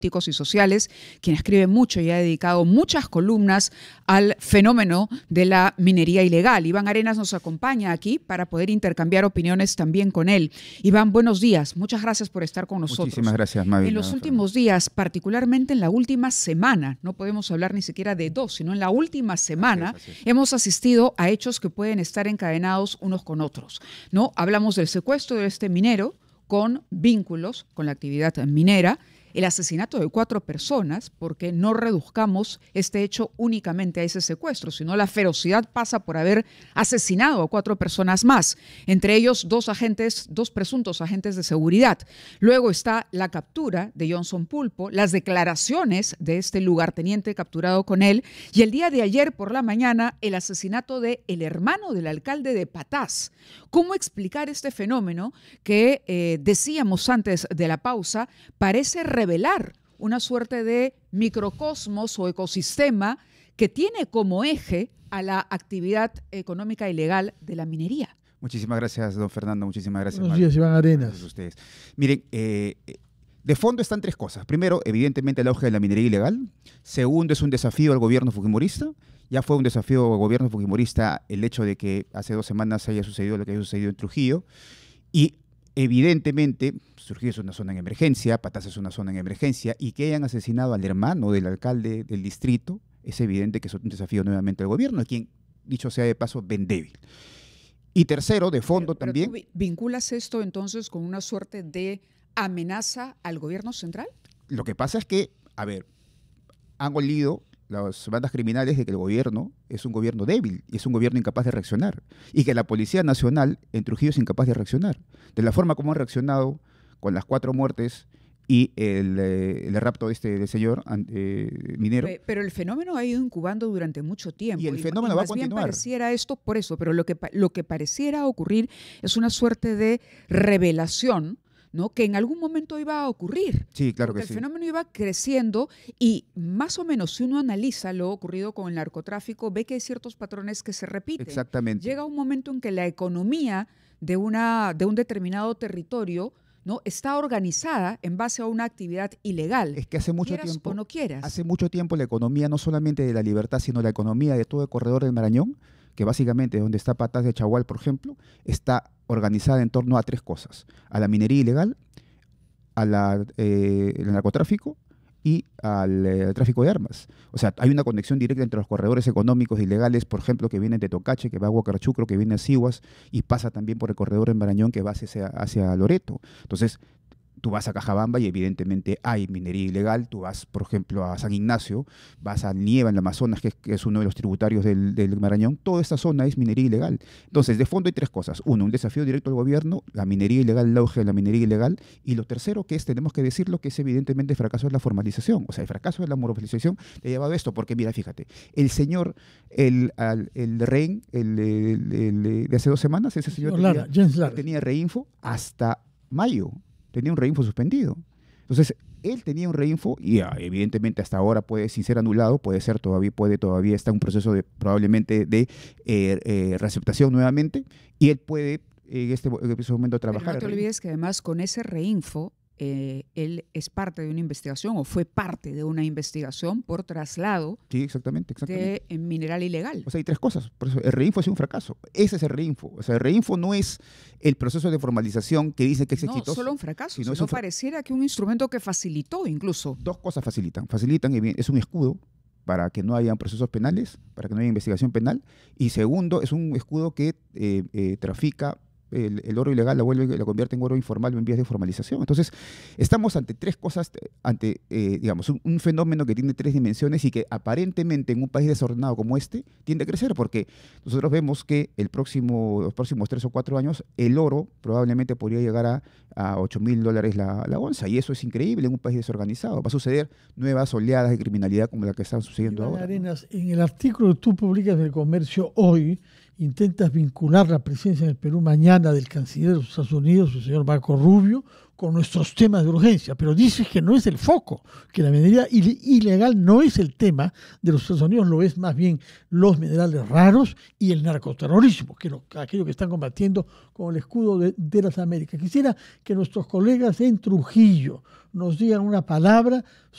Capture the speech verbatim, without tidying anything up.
políticos y sociales, quien escribe mucho y ha dedicado muchas columnas al fenómeno de la minería ilegal. Iván Arenas nos acompaña aquí para poder intercambiar opiniones también con él. Iván, buenos días. Muchas gracias por estar con nosotros. Muchísimas gracias, Mavi. En los últimos días, particularmente en la última semana, no podemos hablar ni siquiera de dos, sino en la última semana, Así es, así es. hemos asistido a hechos que pueden estar encadenados unos con otros, ¿no? Hablamos del secuestro de este minero con vínculos con la actividad minera, el asesinato de cuatro personas, porque no reduzcamos este hecho únicamente a ese secuestro, sino la ferocidad pasa por haber asesinado a cuatro personas más, entre ellos dos agentes, dos presuntos agentes de seguridad. Luego está la captura de Johnson Pulpo, las declaraciones de este lugarteniente capturado con él, y el día de ayer por la mañana el asesinato de el hermano del alcalde de Patás. ¿Cómo explicar este fenómeno que eh, decíamos antes de la pausa parece revelar una suerte de microcosmos o ecosistema que tiene como eje a la actividad económica ilegal de la minería? Muchísimas gracias, don Fernando. Muchísimas gracias. Buenos días, Iván Arenas. Gracias a ustedes. Miren, eh, de fondo están tres cosas. Primero, evidentemente, el auge de la minería ilegal. Segundo, es un desafío al gobierno fujimorista. Ya fue un desafío al gobierno fujimorista el hecho de que hace dos semanas haya sucedido lo que haya sucedido en Trujillo. Y evidentemente, Trujillo es una zona en emergencia, Patás es una zona en emergencia, y que hayan asesinado al hermano del alcalde del distrito, es evidente que es un desafío nuevamente al gobierno, a quien, dicho sea de paso, ven débil. Y tercero, de fondo pero, pero también... ¿tú vinculas esto entonces con una suerte de amenaza al gobierno central? Lo que pasa es que, a ver, han olido las bandas criminales de que el gobierno es un gobierno débil y es un gobierno incapaz de reaccionar, y que la Policía Nacional en Trujillo es incapaz de reaccionar. De la forma como han reaccionado con las cuatro muertes y el, eh, el rapto de este del señor eh, minero. Pero el fenómeno ha ido incubando durante mucho tiempo. Y el fenómeno y va a más bien continuar. pareciera esto por eso, pero lo que, lo que pareciera ocurrir es una suerte de revelación, ¿no?, que en algún momento iba a ocurrir. Sí, claro Porque que sí. el fenómeno iba creciendo y más o menos si uno analiza lo ocurrido con el narcotráfico, ve que hay ciertos patrones que se repiten. Exactamente. Llega un momento en que la economía de, una, de un determinado territorio, ¿no?, está organizada en base a una actividad ilegal. Es que hace mucho quieras tiempo, o no quieras. hace mucho tiempo la economía no solamente de La Libertad, sino la economía de todo el corredor del Marañón, que básicamente donde está Patás de Chagual, por ejemplo, está organizada en torno a tres cosas: a la minería ilegal, a la, eh, el narcotráfico y al eh, tráfico de armas. O sea, hay una conexión directa entre los corredores económicos ilegales, por ejemplo, que vienen de Tocache, que va a Huacarchucro, que viene a Sihuas, y pasa también por el corredor del Marañón, que va hacia, hacia Loreto. Entonces, tú vas a Cajabamba y evidentemente hay minería ilegal. Tú vas, por ejemplo, a San Ignacio, vas a Nieva, en el Amazonas, que es, que es uno de los tributarios del, del Marañón. Toda esta zona es minería ilegal. Entonces, de fondo hay tres cosas. Uno, un desafío directo al gobierno, la minería ilegal, el auge de la minería ilegal. Y lo tercero, que es, tenemos que decirlo, que es evidentemente el fracaso de la formalización. O sea, el fracaso de la formalización te ha llevado a esto. Porque, mira, fíjate, el señor, el, el, el rehén, el, el, el, de hace dos semanas, ese señor Lara, tenía, Jens Lara. tenía reinfo hasta mayo. Tenía un reinfo suspendido. Entonces, él tenía un reinfo y ah, evidentemente hasta ahora puede, sin ser anulado, puede ser todavía, puede todavía estar en un proceso de probablemente de eh, eh, reaceptación nuevamente, y él puede en este, en este momento trabajar. Pero no te olvides que además con ese reinfo, eh, él es parte de una investigación o fue parte de una investigación por traslado sí, exactamente, exactamente. de mineral ilegal. O sea, hay tres cosas. Por eso el reinfo ha sido un fracaso. Ese es el reinfo. O sea, el reinfo no es el proceso de formalización que dice que es no, exitoso. No, solo un fracaso, sino sino es un fra pareciera que un instrumento que facilitó incluso. Dos cosas facilitan. Facilitan, es un escudo para que no haya procesos penales, para que no haya investigación penal. Y segundo, es un escudo que eh, eh, trafica El, el oro ilegal, la vuelve, la convierte en oro informal o en vías de formalización. Entonces, estamos ante tres cosas, ante, eh, digamos, un, un fenómeno que tiene tres dimensiones y que aparentemente en un país desordenado como este tiende a crecer, porque nosotros vemos que el próximo, los próximos tres o cuatro años el oro probablemente podría llegar a, a ocho mil dólares la, la onza, y eso es increíble en un país desorganizado. Va a suceder nuevas oleadas de criminalidad como la que están sucediendo Iván ahora. Arenas, ¿no? En el artículo que tú publicas del Comercio hoy, intentas vincular la presencia en el Perú mañana del canciller de los Estados Unidos, el señor Marco Rubio, con nuestros temas de urgencia, pero dices que no es el foco, que la minería il- ilegal no es el tema de los Estados Unidos, lo es más bien los minerales raros y el narcoterrorismo, que lo, aquello que están combatiendo con el escudo de, de las Américas. Quisiera que nuestros colegas en Trujillo nos digan una palabra